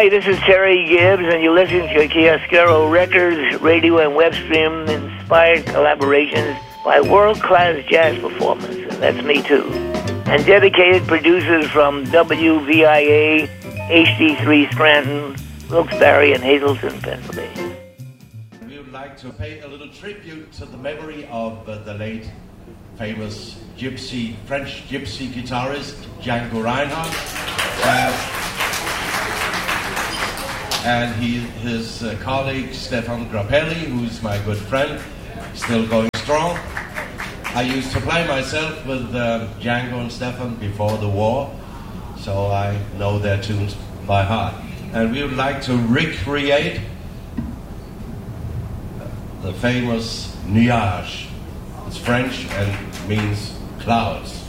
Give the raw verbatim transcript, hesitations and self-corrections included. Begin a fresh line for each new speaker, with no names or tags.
Hi, this is Terry Gibbs, and you're listening to Chiaroscuro Records, radio and web stream inspired collaborations by world-class jazz performers. And that's me, too. And dedicated producers from W V I A, H D three Scranton, Wilkes-Barre, and Hazleton, Pennsylvania.
We would like to pay a little tribute to the memory of uh, the late famous gypsy, French gypsy guitarist, Django Reinhardt. Uh, and he, his uh, colleague, Stefan Grappelli, who's my good friend, still going strong. I used to play myself with uh, Django and Stefan before the war, so I know their tunes by heart. And we would like to recreate the famous nuage. It's French and means clouds.